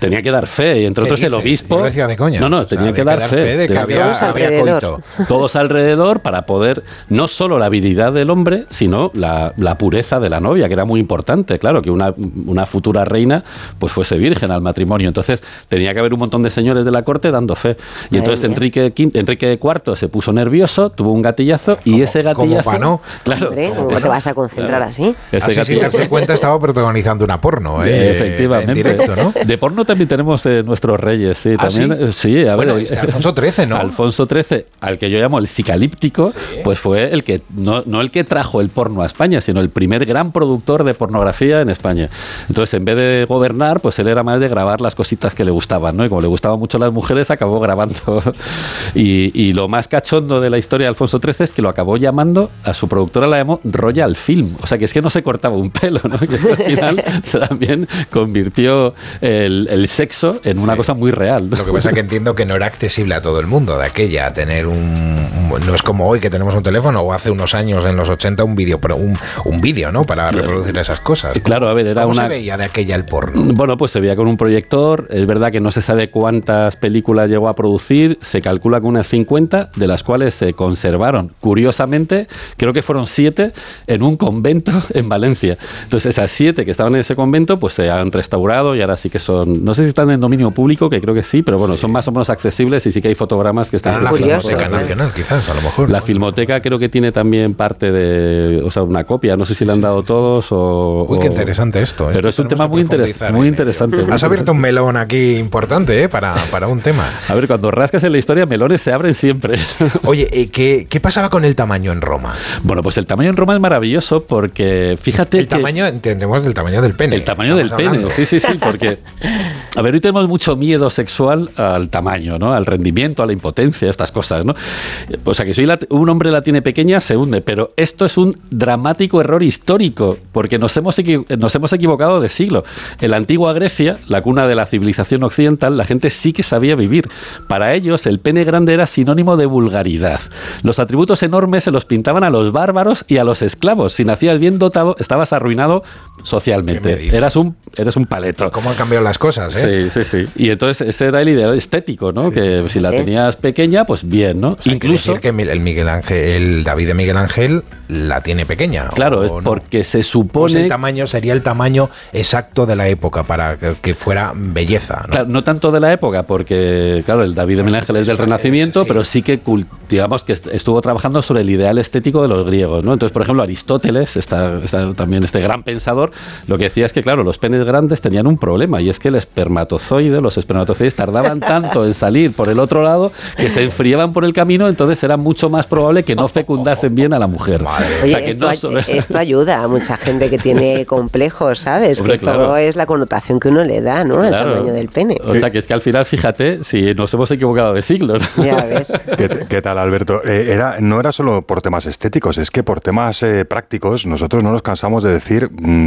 tenía que dar fe, y entre otros el obispo... Yo lo decía de coña. No, tenía que dar fe de que había coito. Todos alrededor para poder, no solo la virilidad del hombre, sino la pureza de la novia, que era muy importante, claro, que una futura reina pues fuese virgen al matrimonio. Entonces tenía que haber un montón de señores de la corte dando fe. Y entonces Enrique IV se puso nervioso, tuvo un gatillazo, y ese gatillazo... ¿Cómo claro, hombre, ¿cómo te vas a concentrar así? Así sin darse cuenta estaba protagonizando una porno, efectivamente. En directo, ¿no? De porno también tenemos nuestros reyes, sí. También, ¿sí? A ver, bueno, Alfonso XIII, ¿no? Alfonso XIII, al que yo llamo el sicalíptico, sí, pues fue el que, no el que trajo el porno a España, sino el primer gran productor de pornografía en España. Entonces, en vez de gobernar, pues él era más de grabar las cositas que le gustaban, ¿no? Y como le gustaban mucho las mujeres, acabó grabando. Y lo más cachondo de la historia de Alfonso XIII es que lo acabó llamando, a su productora la llamó Royal Film. O sea, que es que no se cortaba un pelo, ¿no? Que al final también convirtió el sexo en una cosa muy real, ¿no? Lo que pasa es que entiendo que no era accesible a todo el mundo de aquella, tener no es como hoy que tenemos un teléfono, o hace unos años, en los 80, un vídeo, pero un vídeo, ¿no? Para reproducir esas cosas. Claro, a ver, era ¿Cómo se veía de aquella el porno? Bueno, pues se veía con un proyector. Es verdad que no se sabe cuántas películas llegó a producir. Se calcula que unas 50, de las cuales se conservaron, curiosamente, creo que fueron 7 en un convento en Valencia. Entonces, esas 7 que estaban en ese convento, pues se han restaurado y ahora sí que son, no sé si están en dominio público, que creo que sí, pero bueno, son más o menos accesibles, y sí que hay fotogramas que están en la Filmoteca Nacional, quizás, a lo mejor. La Filmoteca creo que tiene también parte de, o sea, una copia, no sé si le han dado todos o... Uy, qué interesante esto. Pero es un tema muy interesante. Has abierto un melón aquí importante, para un tema. A ver, cuando rascas en la historia, melones se abren siempre. Oye, ¿qué pasaba con el tamaño en Roma? Bueno, pues el tamaño en Roma es maravilloso porque, fíjate el tamaño, entendemos del tamaño del pene. El tamaño del pene, sí, porque... A ver, hoy tenemos mucho miedo sexual al tamaño, ¿no? Al rendimiento, a la impotencia, estas cosas, ¿no? O sea, que si un hombre la tiene pequeña, se hunde, pero esto es un dramático error histórico, porque nos hemos equivocado de siglo. En la antigua Grecia, la cuna de la civilización occidental, la gente sí que sabía vivir. Para ellos, el pene grande era sinónimo de vulgaridad. Los atributos enormes se los pintaban a los bárbaros y a los esclavos. Si nacías bien dotado, estabas arruinado socialmente. Eras un paleto. ¿Cómo han cambiado las cosas, eh? Sí. Y entonces ese era el ideal estético, ¿no? Que si la tenías pequeña, pues bien, ¿no? O sea, incluso que el David de Miguel Ángel la tiene pequeña. Claro, es porque se supone... Pues el tamaño sería el tamaño exacto de la época para que fuera belleza, ¿no? Claro, no tanto de la época, porque, claro, el David de Miguel Ángel es del Renacimiento, pero sí que, digamos, que estuvo trabajando sobre el ideal estético de los griegos, ¿no? Entonces, por ejemplo, Aristóteles, está también este gran pensador, lo que decía es que, claro, los penes grandes tenían un problema, y es que los espermatozoides tardaban tanto en salir por el otro lado que se enfriaban por el camino, entonces era mucho más probable que no fecundasen bien a la mujer. Oye, o sea, esto ayuda a mucha gente que tiene complejos, ¿sabes? Hombre, que todo es la connotación que uno le da, ¿no? Al tamaño del pene. O sea, que es que al final, fíjate, si nos hemos equivocado de siglo, ¿no? Ya ves. ¿Qué tal, Alberto? No era solo por temas estéticos, es que por temas prácticos nosotros no nos cansamos de decir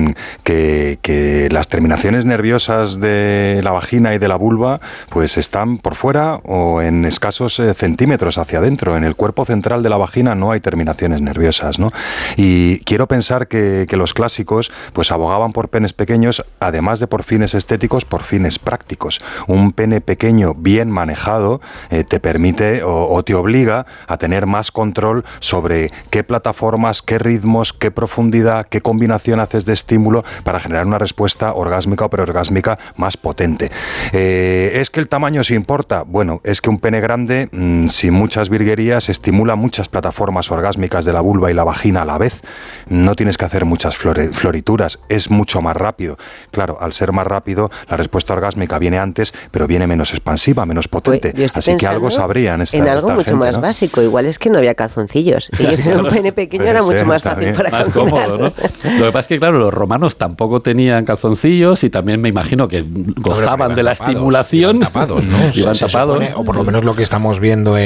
que las terminaciones nerviosas de la vagina y de la vulva pues están por fuera o en escasos centímetros hacia adentro. En el cuerpo central de la vagina no hay terminaciones nerviosas, ¿no? Y quiero pensar que los clásicos pues abogaban por penes pequeños, además de por fines estéticos, por fines prácticos. Un pene pequeño bien manejado te permite o te obliga a tener más control sobre qué plataformas, qué ritmos, qué profundidad, qué combinación haces de estímulo para generar una respuesta orgásmica o preorgásmica más potente. ¿Es que el tamaño sí importa? Bueno, es que un pene grande, sin muchas virguerías, estimula muchas plataformas orgásmicas de la vulva y la vagina a la vez. No tienes que hacer muchas florituras, es mucho más rápido. Claro, al ser más rápido, la respuesta orgásmica viene antes, pero viene menos expansiva, menos potente. Así que algo sabrían en algo mucho gente, más, ¿no? Básico. Igual es que no había calzoncillos. Y tener un pene pequeño era mucho más fácil para más caminar. Cómodo, ¿no? Lo que pasa es que, claro, los romanos tampoco tenían calzoncillos y también me imagino que gozaban de la estimulación. Iban tapados, ¿no? Iban tapados. Supone, o por lo menos lo que estamos viendo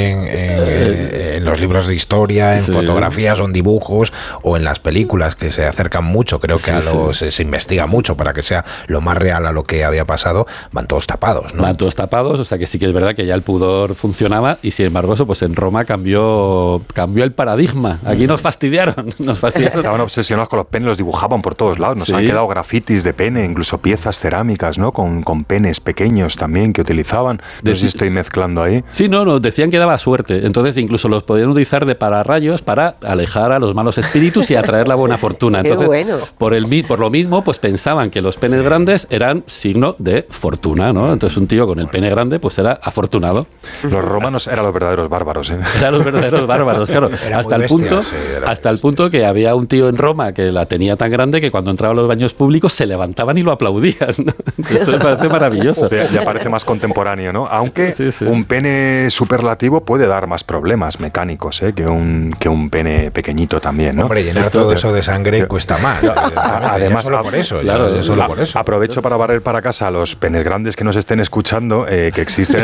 en los libros de historia, en fotografías o en dibujos o en las películas que se acercan mucho, creo que se investiga mucho para que sea lo más real a lo que había pasado, van todos tapados, ¿no? Van todos tapados, o sea que sí que es verdad que ya el pudor funcionaba y sin embargo eso pues en Roma cambió el paradigma. Aquí nos fastidiaron. Estaban obsesionados con los penes, los dibujaban por todos lados, nos han quedado grafitis de pene, incluso piezas cerámicas, ¿no? Con con penes pequeños también que utilizaban. No sé si estoy mezclando ahí. Sí, no, decían que daba suerte. Entonces incluso los podían utilizar de pararrayos para alejar a los malos espíritus y atraer la buena fortuna. Entonces, bueno. por lo mismo, pues pensaban que los penes grandes eran signo de fortuna, ¿no? Entonces un tío con el pene grande pues era afortunado. Los romanos eran los verdaderos bárbaros, ¿eh? Eran los verdaderos bárbaros, claro. Hasta el punto que había un tío en Roma que la tenía tan grande que cuando entraba a los baños públicos se levantaban y lo aplaudían, ¿no? Esto me parece maravilloso. Ya parece más contemporáneo, ¿no? Aunque un pene superlativo puede dar más problemas mecánicos, ¿eh? que un pene pequeñito también, ¿no? Hombre, llenar todo eso de sangre cuesta más. Además, solo por eso. Aprovecho para barrer para casa a los penes grandes que nos estén escuchando, que existen en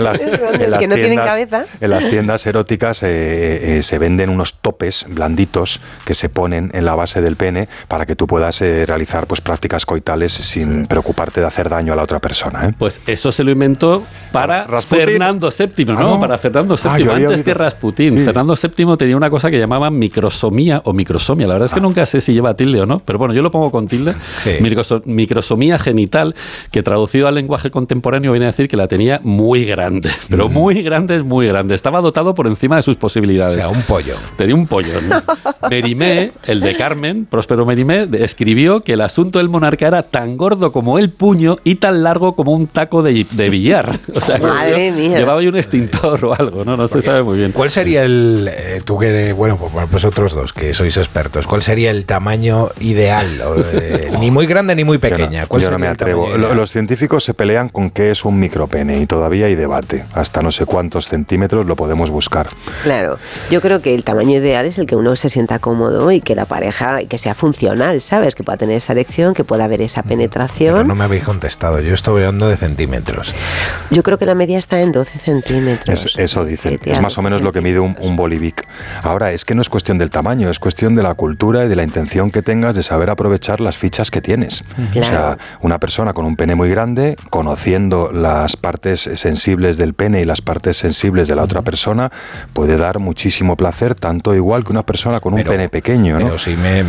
las tiendas eróticas. Se venden unos topes blanditos que se ponen en la base del pene para que tú puedas realizar pues prácticas coitales sin preocuparte de hacer daño a la otra persona, ¿eh? Pues eso se lo inventó para Fernando VII, ¿no? ¿No? Para Fernando VII, antes que Rasputín. Sí. Fernando VII tenía una cosa que llamaban microsomía o microsomia. La verdad es que nunca sé si lleva tilde o no, pero bueno, yo lo pongo con tilde. Sí. Microsomía genital, que traducido al lenguaje contemporáneo viene a decir que la tenía muy grande, pero muy grande es muy grande. Estaba dotado por encima de sus posibilidades. O sea, un pollo. Tenía un pollo, ¿no? Mérimée, el de Carmen, Próspero Mérimée, escribió que el asunto del monarca era tan gordo como el puño y tan largo como un taco de billar. O sea, madre mía. Llevaba ahí un extintor o algo, ¿no? No se sabe muy bien. ¿Cuál sería tú que, bueno, pues otros dos que sois expertos, ¿cuál sería el tamaño ideal? Ni muy grande ni muy pequeña. Yo no me atrevo. Los científicos se pelean con qué es un micropene y todavía hay debate. Hasta no sé cuántos centímetros lo podemos buscar. Claro, yo creo que el tamaño ideal es el que uno se sienta cómodo y que la pareja, que sea funcional, ¿sabes? Que pueda tener esa erección, que pueda haber esa penetración. Pero no me habéis contestado, yo estoy hablando de centímetros. Yo creo que la media está en 12 centímetros. Eso dicen, es más o menos lo que mide un bolivic. Ahora, es que no es cuestión del tamaño, es cuestión de la cultura y de la intención que tengas de saber aprovechar las fichas que tienes. Claro. O sea, una persona con un pene muy grande, conociendo las partes sensibles del pene y las partes sensibles de la otra persona, puede dar muchísimo placer, tanto igual que una persona con un pene pequeño, ¿no? Pero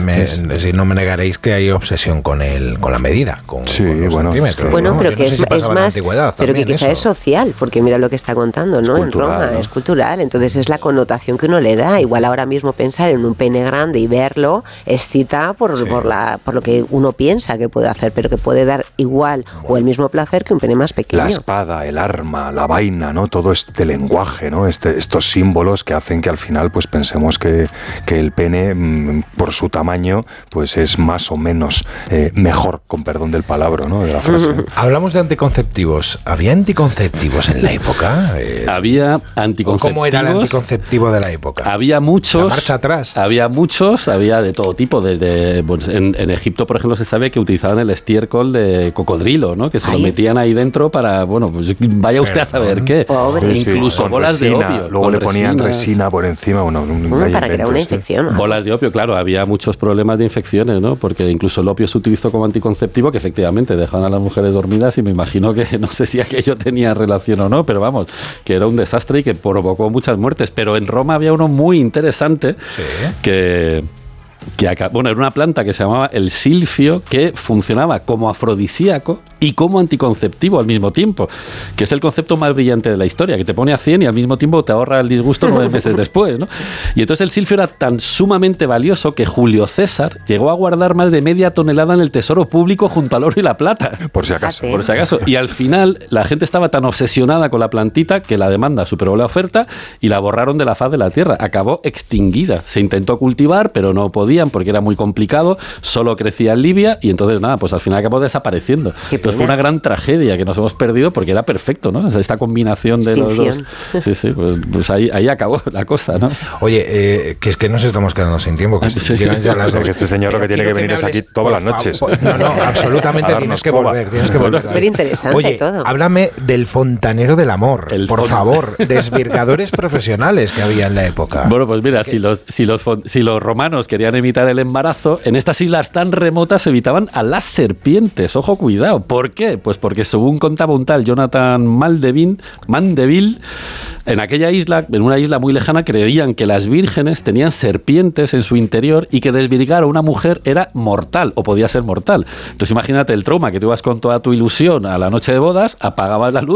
si no me negaréis que hay obsesión con la medida, con los centímetros. Bueno, pero que es más, pero que quizá es social, porque mira lo que está contando, ¿no? En Roma, ¿no? Es cultural, entonces es la connotación que uno le da. Igual ahora mismo pensar en un pene grande y verlo excita por lo que uno piensa que puede hacer, pero que puede dar igual o el mismo placer que un pene más pequeño. La espada, el arma, la vaina, ¿no? Todo este lenguaje, ¿no? Estos símbolos que hacen que al final pues pensemos que el pene, por su tamaño, pues es más o menos mejor, con perdón del palabra, ¿no? De la frase. Hablamos de anticonceptivos. ¿Había anticonceptivos en la época? Había anticonceptivos. ¿Cómo era el anticonceptivo de la época? Había muchos. La marcha atrás. Había muchos, había de todo tipo. Desde en Egipto, por ejemplo, se sabe que utilizaban el estiércol de cocodrilo, ¿no? Que se lo metían ahí dentro para, bueno, pues vaya usted a saber qué. Pobre. Incluso bolas resina, de opio. Luego le ponían resina por encima. Para crear una infección. Bolas de opio, claro. Había muchos problemas de infecciones, ¿no? Porque incluso el opio se utilizó como anticonceptivo, que efectivamente dejaban a las mujeres dormidas, y me imagino que no sé si aquello tenía relación o no, pero vamos, que era un desastre y que provocó muchas muertes. Pero en Roma había uno muy interesante que era una planta que se llamaba el silfio, que funcionaba como afrodisíaco y como anticonceptivo al mismo tiempo, que es el concepto más brillante de la historia, que te pone a 100 y al mismo tiempo te ahorra el disgusto 9 meses después, ¿no? Y entonces el silfio era tan sumamente valioso que Julio César llegó a guardar más de media tonelada en el tesoro público junto al oro y la plata. Por si acaso. Por si acaso. Y al final la gente estaba tan obsesionada con la plantita que la demanda superó la oferta y la borraron de la faz de la tierra. Acabó extinguida. Se intentó cultivar, pero no podían porque era muy complicado. Solo crecía en Libia y entonces nada, pues al final acabó desapareciendo. Entonces fue una gran tragedia que nos hemos perdido porque era perfecto, ¿no? O sea, esta combinación de los dos. Sí, pues ahí acabó la cosa, ¿no? Oye, que es que nos estamos quedando sin tiempo, que llegan ya las 2. Que este señor lo que tiene que venir es aquí todas las noches. No, absolutamente tienes que volver. Súper interesante. Oye, todo. Háblame del fontanero del amor, por favor, desvirgadores profesionales que había en la época. Bueno, pues mira, si los romanos querían evitar el embarazo, en estas islas tan remotas evitaban a las serpientes. Ojo, cuidado. ¿Por qué? Pues porque según contaba un tal Jonathan Mandeville, en aquella isla, en una isla muy lejana, creían que las vírgenes tenían serpientes en su interior y que desvirgar a una mujer era mortal, o podía ser mortal. Entonces imagínate el trauma, que tú ibas con toda tu ilusión a la noche de bodas, apagabas la luz